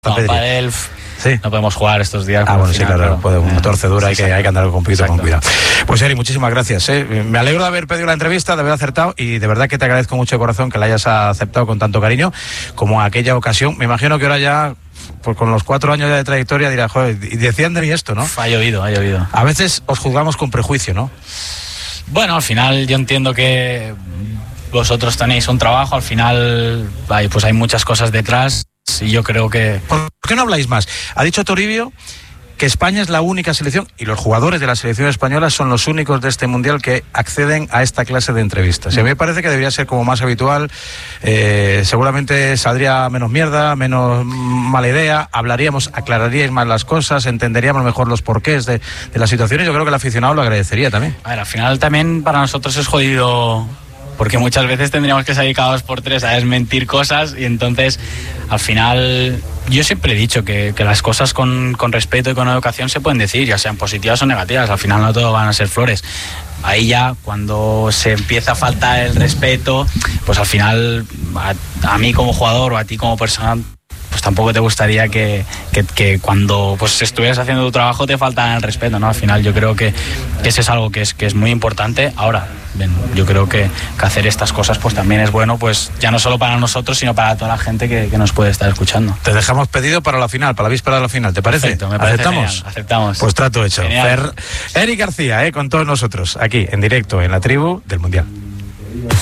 No, pádel, sí. No podemos jugar estos días. Bueno, sí, claro, una torcedura, hay que andar con cuidado. Pues Eri, muchísimas gracias. Me alegro de haber pedido la entrevista, de haber acertado, y de verdad que te agradezco mucho de corazón que la hayas aceptado con tanto cariño como aquella ocasión. Me imagino que ahora ya, pues con los 4 años ya de trayectoria, dirás, joder, y decían de mí esto, ¿no? Ha llovido. A veces os juzgamos con prejuicio, ¿no? Bueno, al final yo entiendo que vosotros tenéis un trabajo, al final pues hay muchas cosas detrás. Y yo creo que... ¿Por qué no habláis más? Ha dicho Toribio que España es la única selección, y los jugadores de la selección española son los únicos de este mundial que acceden a esta clase de entrevistas. Y a mí me parece que debería ser como más habitual. Seguramente saldría menos mierda, menos mala idea, aclararíais más las cosas, entenderíamos mejor los porqués de la situación, y yo creo que el aficionado lo agradecería también. A ver, al final también para nosotros es jodido, porque muchas veces tendríamos que salir cada 2 por 3 a desmentir cosas, y entonces al final yo siempre he dicho que las cosas con respeto y con educación se pueden decir, ya sean positivas o negativas, al final no todo van a ser flores. Ahí ya cuando se empieza a faltar el respeto, pues al final a mí como jugador o a ti como persona, pues tampoco te gustaría que cuando pues estuvieras haciendo tu trabajo te faltara el respeto, ¿no? Al final yo creo que eso es algo que es muy importante. Ahora, yo creo que hacer estas cosas pues también es bueno, pues ya no solo para nosotros, sino para toda la gente que nos puede estar escuchando. Te dejamos pedido para la final, para la víspera de la final, ¿te parece? Perfecto, me parece. ¿Aceptamos? Genial, aceptamos. Pues trato hecho. Eri García, con todos nosotros, aquí en directo en la tribu del Mundial.